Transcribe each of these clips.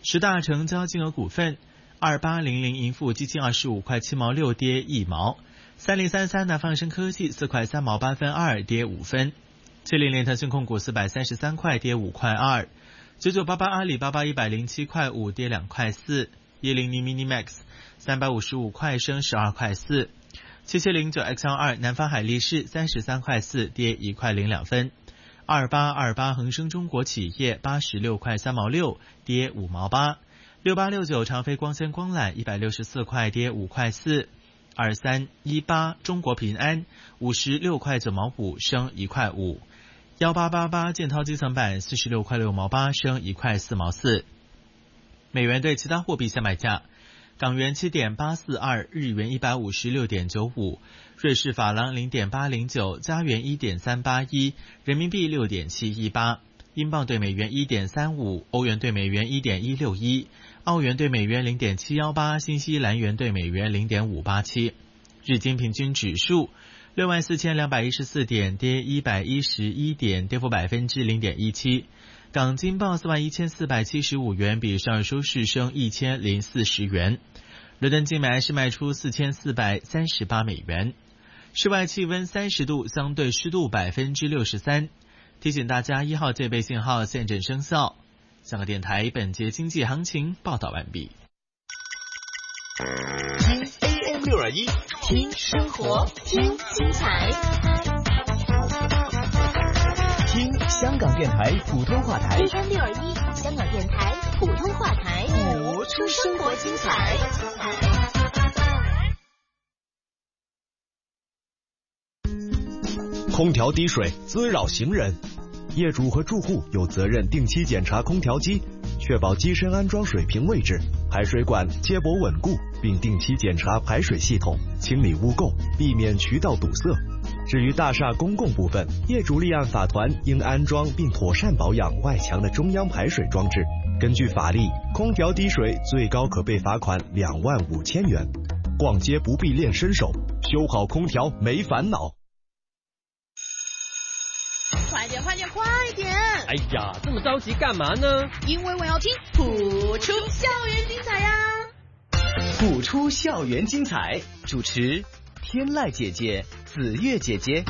十大成交金额股份：2800盈富基金25块7毛6跌1毛，3033南方生科技4块3毛8分2跌5分，700腾讯控股433块跌5块2，9988阿里巴巴107块5跌2块4，10Minimax 355块升12块4，7709 XL2 南方海力士33块4跌1块02分，2828恒生中国企业86块3毛6跌5毛8，6869长飞光纤光缆164块跌5块4，2318中国平安56块9毛5升1块5，1888建滔基层板46块6毛8升1块4毛4。美元对其他货币下卖价：港元7.842，日元156.95，瑞士法郎0.809，加元1.381，人民币6.718，英镑对美元1.35，欧元对美元1.161，澳元对美元0.718，新西兰元对美元0.587。日经平均指数64214点，跌111点，跌幅0.17%。港金报41475元，比上日收市升1040元。伦敦金每安士卖出4438美元。室外气温30度，相对湿度63%。提醒大家1号戒备信号现正生效。香港电台本节经济行情报道完毕。 听 AM 621，听生活，听精彩。听香港电台普通话台 AM 621，香港电台普通话台， 活出生活精彩。空调滴水滋扰行人，业主和住户有责任定期检查空调机，确保机身安装水平位置，排水管接驳稳固，并定期检查排水系统，清理污垢，避免渠道堵塞。至于大厦公共部分，业主立案法团应安装并妥善保养外墙的中央排水装置。根据法例，空调滴水最高可被罚款25000元。逛街不必练身手，修好空调没烦恼。 快点快点快点！ 哎呀，这么着急干嘛呢？ 因为我要听普出校园精彩呀！ 普出校园精彩，主持天籁姐姐、子月姐姐。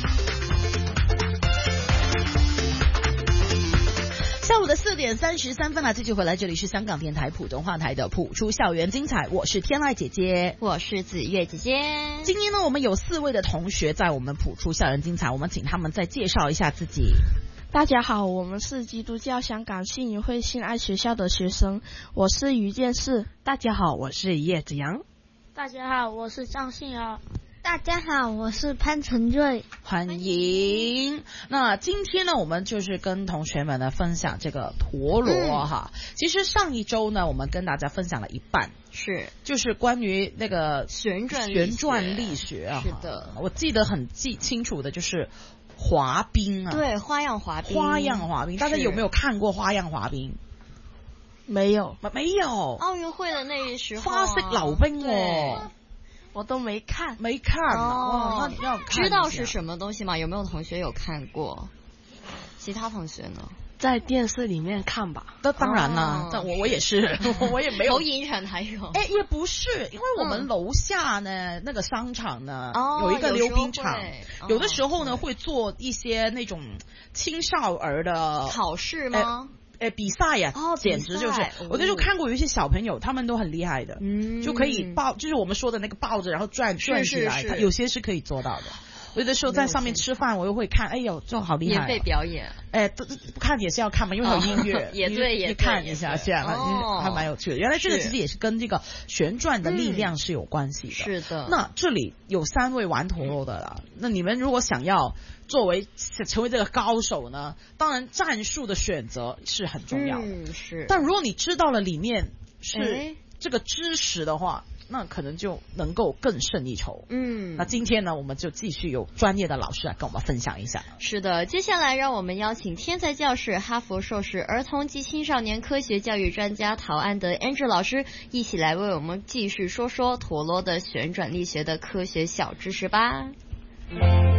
下午的4点33分继续回来，这里是香港电台普通话台的普出校园精彩，我是天籁姐姐， 我是子月姐姐。 今天呢，我们有4位的同学在我们普出校园精彩，我们请他们再介绍一下自己。 大家好，我们是基督教香港信义会信爱学校的学生，我是于建士。 大家好，我是叶子阳。 大家好，我是张信尧。 大家好，我是潘晨瑞， 欢迎。那今天呢，我们就是跟同学们呢分享这个陀螺哈。其实上一周呢，我们跟大家分享了一半，就是关于那个旋转力学啊。 是的， 我记得很清楚的就是滑冰啊， 对，花样滑冰， 大家有没有看过花样滑冰？ 没有， 奥运会的那时候花式溜冰哦。 我都没看哦，那你要看。 知道是什么东西吗？有没有同学有看过？其他同学呢？ 在电视里面看吧。 当然了，我也是，我也没有。 投影城还有？ 也不是，因为我们楼下呢那个商场呢有一个溜冰场，有的时候呢会做一些那种青少儿的考试吗？ 比赛呀，简直就是，我就看过有一些小朋友，他们都很厉害的，就可以就是我们说的那个抱着然后转起来，有些是可以做到的。有的时候在上面吃饭，我又会看，哎呦，这好厉害！ 免费表演， 不看也是要看嘛，因为有音乐， 也对，也看一下，这样还蛮有趣的。原来这个其实也是跟这个旋转的力量是有关系的。 是的。 那这里有3位玩陀螺的了，那你们如果想要成为这个高手呢，当然战术的选择是很重要的。 是。 但如果你知道了里面是这个知识的话，那可能就能够更胜一筹。那今天呢，我们就继续有专业的老师来跟我们分享一下。 是的，接下来让我们邀请天才教室、哈佛硕士儿童及青少年科学教育专家陶安德 Angel 老师一起来为我们继续说说陀螺的旋转力学的科学小知识吧。